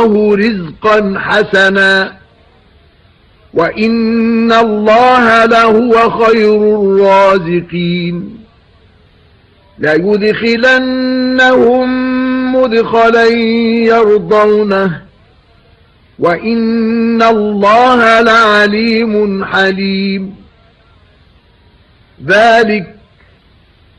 رزقا حسنا وإن الله لهو خير الرازقين ليدخلنهم مدخلا يرضونه وإن الله لعليم حليم ذلك